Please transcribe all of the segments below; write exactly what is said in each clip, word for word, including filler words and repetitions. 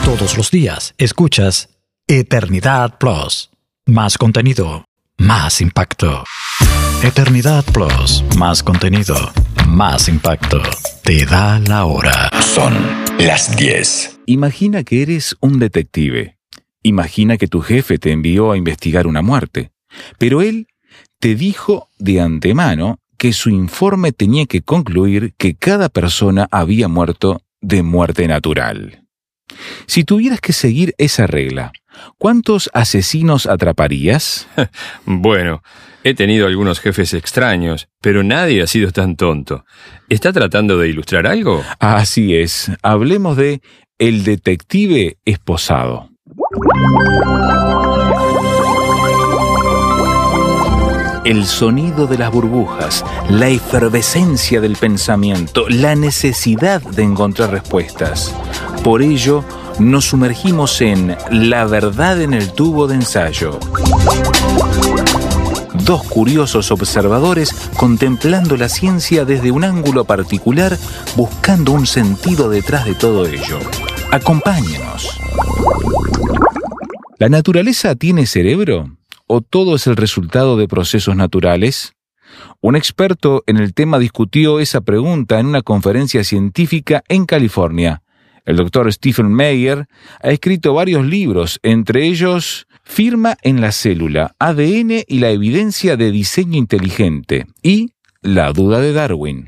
Todos los días escuchas Eternidad Plus. Más contenido, más impacto. Eternidad Plus, más contenido, más impacto. Te da la hora. Son las diez. Imagina que eres un detective. Imagina que tu jefe te envió a investigar una muerte. Pero él te dijo de antemano que su informe tenía que concluir que cada persona había muerto de muerte natural. Si tuvieras que seguir esa regla, ¿cuántos asesinos atraparías? Bueno, he tenido algunos jefes extraños, pero nadie ha sido tan tonto. ¿Está tratando de ilustrar algo? Así es. Hablemos de El detective esposado. El sonido de las burbujas, la efervescencia del pensamiento, la necesidad de encontrar respuestas. Por ello, nos sumergimos en La verdad en el tubo de ensayo. Dos curiosos observadores contemplando la ciencia desde un ángulo particular, buscando un sentido detrás de todo ello. Acompáñenos. ¿La naturaleza tiene cerebro? ¿O todo es el resultado de procesos naturales? Un experto en el tema discutió esa pregunta en una conferencia científica en California. El doctor Stephen Meyer ha escrito varios libros, entre ellos Firma en la célula, A D N y la evidencia de diseño inteligente y La duda de Darwin.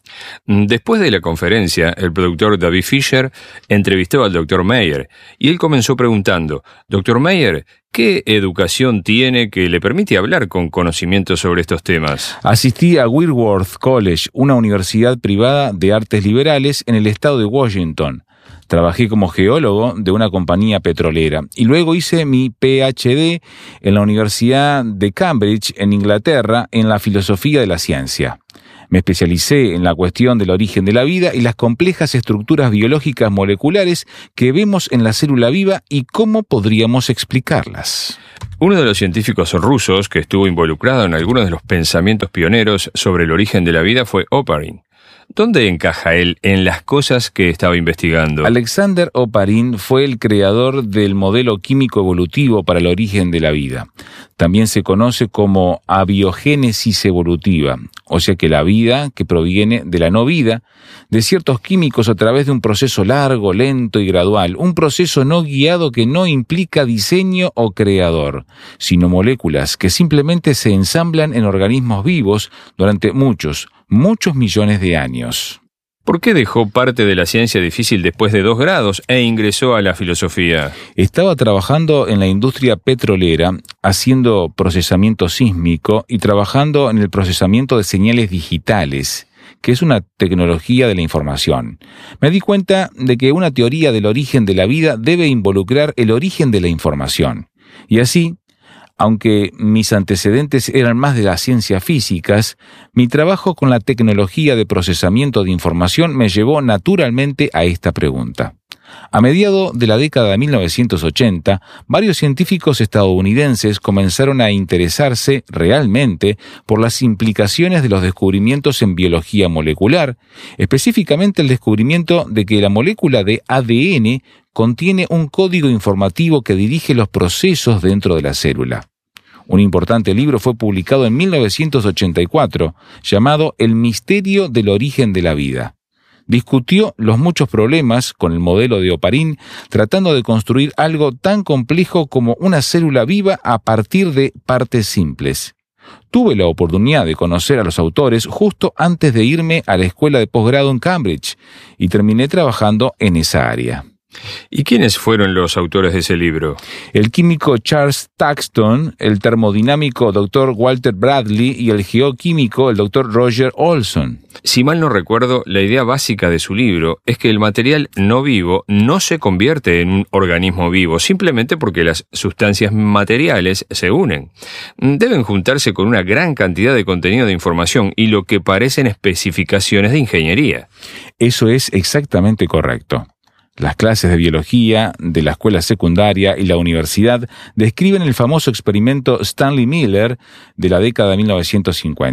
Después de la conferencia, el productor David Fisher entrevistó al doctor Meyer y él comenzó preguntando: doctor Meyer, ¿qué educación tiene que le permite hablar con conocimiento sobre estos temas? Asistí a Whitworth College, una universidad privada de artes liberales en el estado de Washington. Trabajé como geólogo de una compañía petrolera y luego hice mi P H D en la Universidad de Cambridge, en Inglaterra, en la filosofía de la ciencia. Me especialicé en la cuestión del origen de la vida y las complejas estructuras biológicas moleculares que vemos en la célula viva y cómo podríamos explicarlas. Uno de los científicos rusos que estuvo involucrado en algunos de los pensamientos pioneros sobre el origen de la vida fue Oparin. ¿Dónde encaja él en las cosas que estaba investigando? Alexander Oparin fue el creador del modelo químico evolutivo para el origen de la vida. También se conoce como abiogénesis evolutiva, o sea que la vida que proviene de la no vida, de ciertos químicos a través de un proceso largo, lento y gradual, un proceso no guiado que no implica diseño o creador, sino moléculas que simplemente se ensamblan en organismos vivos durante muchos, muchos millones de años. ¿Por qué dejó parte de la ciencia difícil después de dos grados e ingresó a la filosofía? Estaba trabajando en la industria petrolera, haciendo procesamiento sísmico y trabajando en el procesamiento de señales digitales, que es una tecnología de la información. Me di cuenta de que una teoría del origen de la vida debe involucrar el origen de la información. Y así, aunque mis antecedentes eran más de las ciencias físicas, mi trabajo con la tecnología de procesamiento de información me llevó naturalmente a esta pregunta. A mediados de la década de mil novecientos ochenta, varios científicos estadounidenses comenzaron a interesarse realmente por las implicaciones de los descubrimientos en biología molecular, específicamente el descubrimiento de que la molécula de A D N contiene un código informativo que dirige los procesos dentro de la célula. Un importante libro fue publicado en mil novecientos ochenta y cuatro, llamado El misterio del origen de la vida. Discutió los muchos problemas con el modelo de Oparin, tratando de construir algo tan complejo como una célula viva a partir de partes simples. Tuve la oportunidad de conocer a los autores justo antes de irme a la escuela de posgrado en Cambridge y terminé trabajando en esa área. ¿Y quiénes fueron los autores de ese libro? El químico Charles Thaxton, el termodinámico doctor Walter Bradley y el geoquímico el doctor Roger Olson. Si mal no recuerdo, la idea básica de su libro es que el material no vivo no se convierte en un organismo vivo, simplemente porque las sustancias materiales se unen. Deben juntarse con una gran cantidad de contenido de información y lo que parecen especificaciones de ingeniería. Eso es exactamente correcto. Las clases de biología de la escuela secundaria y la universidad describen el famoso experimento Stanley Miller de la década de mil novecientos cincuenta.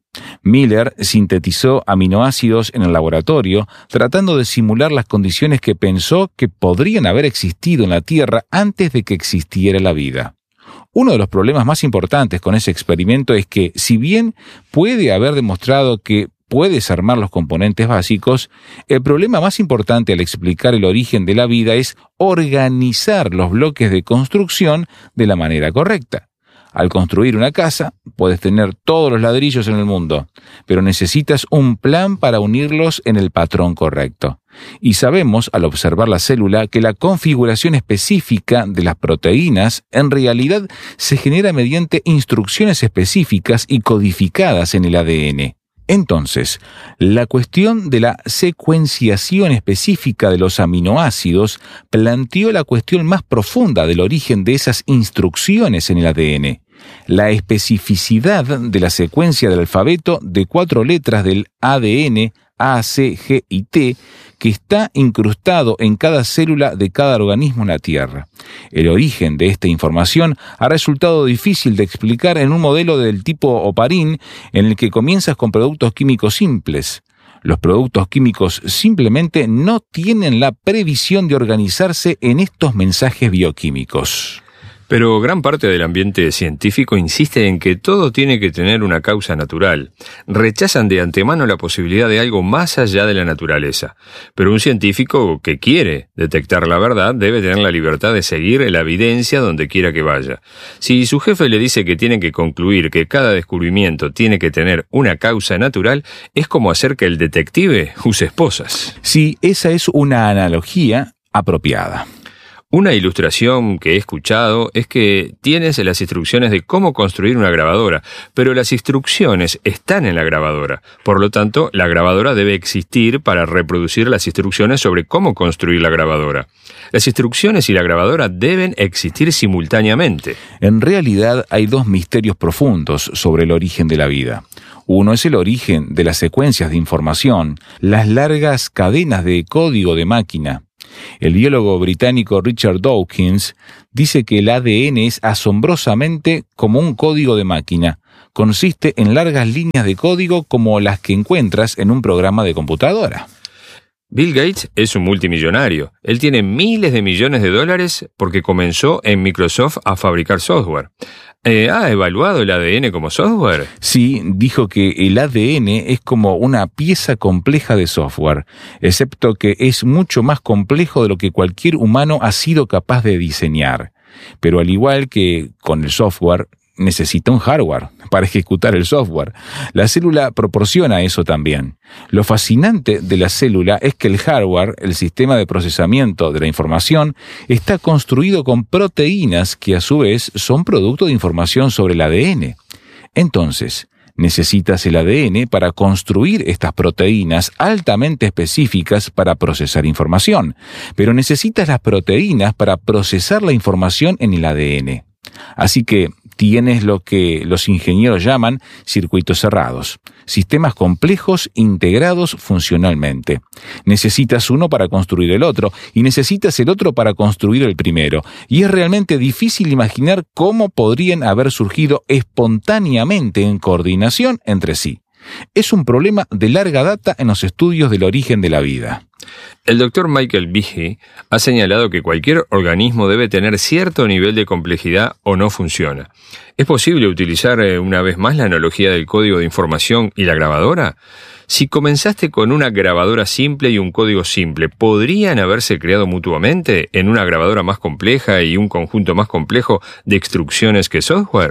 Miller sintetizó aminoácidos en el laboratorio tratando de simular las condiciones que pensó que podrían haber existido en la Tierra antes de que existiera la vida. Uno de los problemas más importantes con ese experimento es que, si bien puede haber demostrado que puedes armar los componentes básicos, el problema más importante al explicar el origen de la vida es organizar los bloques de construcción de la manera correcta. Al construir una casa, puedes tener todos los ladrillos en el mundo, pero necesitas un plan para unirlos en el patrón correcto. Y sabemos, al observar la célula, que la configuración específica de las proteínas en realidad se genera mediante instrucciones específicas y codificadas en el A D N. Entonces, la cuestión de la secuenciación específica de los aminoácidos planteó la cuestión más profunda del origen de esas instrucciones en el A D N. La especificidad de la secuencia del alfabeto de cuatro letras del A D N, A, C, G y T, que está incrustado en cada célula de cada organismo en la Tierra. El origen de esta información ha resultado difícil de explicar en un modelo del tipo Oparin, en el que comienzas con productos químicos simples. Los productos químicos simplemente no tienen la previsión de organizarse en estos mensajes bioquímicos. Pero gran parte del ambiente científico insiste en que todo tiene que tener una causa natural. Rechazan de antemano la posibilidad de algo más allá de la naturaleza. Pero un científico que quiere detectar la verdad debe tener la libertad de seguir la evidencia donde quiera que vaya. Si su jefe le dice que tiene que concluir que cada descubrimiento tiene que tener una causa natural, es como hacer que el detective use esposas. Sí, esa es una analogía apropiada. Una ilustración que he escuchado es que tienes las instrucciones de cómo construir una grabadora, pero las instrucciones están en la grabadora. Por lo tanto, la grabadora debe existir para reproducir las instrucciones sobre cómo construir la grabadora. Las instrucciones y la grabadora deben existir simultáneamente. En realidad, hay dos misterios profundos sobre el origen de la vida. Uno es el origen de las secuencias de información, las largas cadenas de código de máquina. El biólogo británico Richard Dawkins dice que el A D N es asombrosamente como un código de máquina. Consiste en largas líneas de código como las que encuentras en un programa de computadora. Bill Gates es un multimillonario. Él tiene miles de millones de dólares porque comenzó en Microsoft a fabricar software. Eh, ¿Ha evaluado el A D N como software? Sí, dijo que el A D N es como una pieza compleja de software, excepto que es mucho más complejo de lo que cualquier humano ha sido capaz de diseñar. Pero al igual que con el software, necesita un hardware para ejecutar el software. La célula proporciona eso también. Lo fascinante de la célula es que el hardware, el sistema de procesamiento de la información, está construido con proteínas que a su vez son producto de información sobre el A D N. Entonces, necesitas el A D N para construir estas proteínas altamente específicas para procesar información, pero necesitas las proteínas para procesar la información en el A D N. Así que tienes lo que los ingenieros llaman circuitos cerrados, sistemas complejos integrados funcionalmente. Necesitas uno para construir el otro y necesitas el otro para construir el primero. Y es realmente difícil imaginar cómo podrían haber surgido espontáneamente en coordinación entre sí. Es un problema de larga data en los estudios del origen de la vida. El doctor Michael Behe ha señalado que cualquier organismo debe tener cierto nivel de complejidad o no funciona. ¿Es posible utilizar eh, una vez más la analogía del código de información y la grabadora? Si comenzaste con una grabadora simple y un código simple, ¿podrían haberse creado mutuamente en una grabadora más compleja y un conjunto más complejo de instrucciones que software?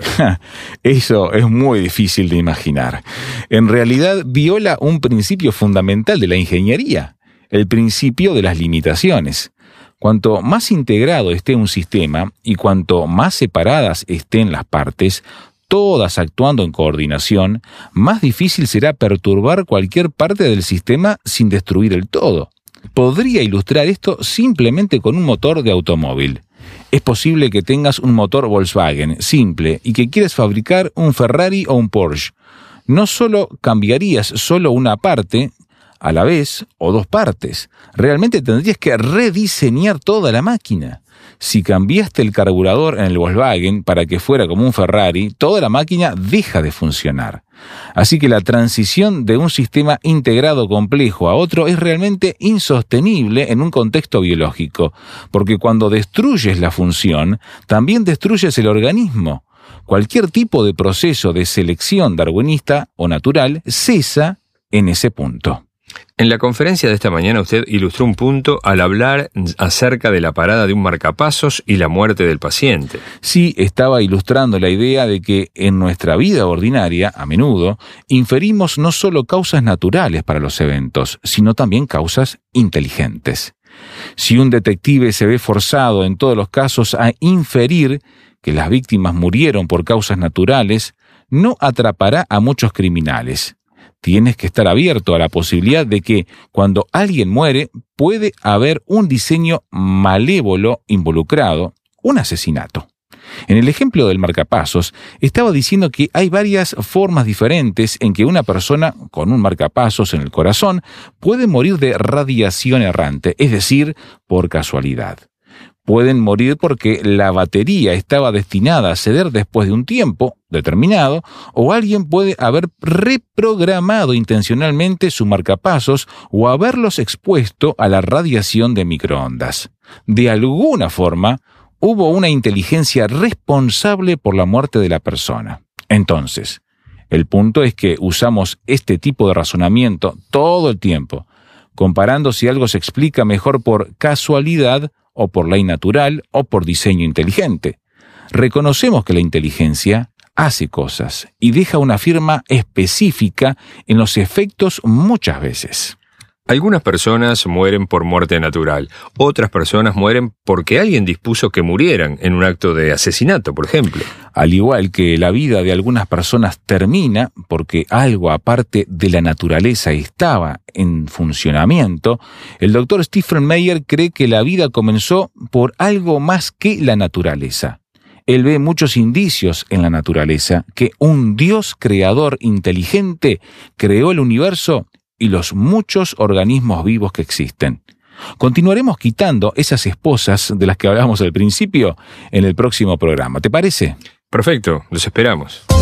Eso es muy difícil de imaginar. En realidad, viola un principio fundamental de la ingeniería, el principio de las limitaciones. Cuanto más integrado esté un sistema y cuanto más separadas estén las partes, todas actuando en coordinación, más difícil será perturbar cualquier parte del sistema sin destruir el todo. Podría ilustrar esto simplemente con un motor de automóvil. Es posible que tengas un motor Volkswagen simple y que quieras fabricar un Ferrari o un Porsche. No solo cambiarías solo una parte a la vez o dos partes. Realmente tendrías que rediseñar toda la máquina. Si cambiaste el carburador en el Volkswagen para que fuera como un Ferrari, toda la máquina deja de funcionar. Así que la transición de un sistema integrado complejo a otro es realmente insostenible en un contexto biológico, porque cuando destruyes la función, también destruyes el organismo. Cualquier tipo de proceso de selección darwinista o natural cesa en ese punto. En la conferencia de esta mañana usted ilustró un punto al hablar acerca de la parada de un marcapasos y la muerte del paciente. Sí, estaba ilustrando la idea de que en nuestra vida ordinaria, a menudo, inferimos no solo causas naturales para los eventos, sino también causas inteligentes. Si un detective se ve forzado en todos los casos a inferir que las víctimas murieron por causas naturales, no atrapará a muchos criminales. Tienes que estar abierto a la posibilidad de que cuando alguien muere puede haber un diseño malévolo involucrado, un asesinato. En el ejemplo del marcapasos, estaba diciendo que hay varias formas diferentes en que una persona con un marcapasos en el corazón puede morir de radiación errante, es decir, por casualidad. Pueden morir porque la batería estaba destinada a ceder después de un tiempo determinado, o alguien puede haber reprogramado intencionalmente su marcapasos o haberlos expuesto a la radiación de microondas. De alguna forma, hubo una inteligencia responsable por la muerte de la persona. Entonces, el punto es que usamos este tipo de razonamiento todo el tiempo, comparando si algo se explica mejor por casualidad o por ley natural, o por diseño inteligente. Reconocemos que la inteligencia hace cosas y deja una firma específica en los efectos muchas veces. Algunas personas mueren por muerte natural, otras personas mueren porque alguien dispuso que murieran en un acto de asesinato, por ejemplo. Al igual que la vida de algunas personas termina porque algo aparte de la naturaleza estaba en funcionamiento, el doctor Stephen Meyer cree que la vida comenzó por algo más que la naturaleza. Él ve muchos indicios en la naturaleza que un Dios creador inteligente creó el universo y los muchos organismos vivos que existen. Continuaremos quitando esas esposas de las que hablábamos al principio en el próximo programa. ¿Te parece? Perfecto, los esperamos.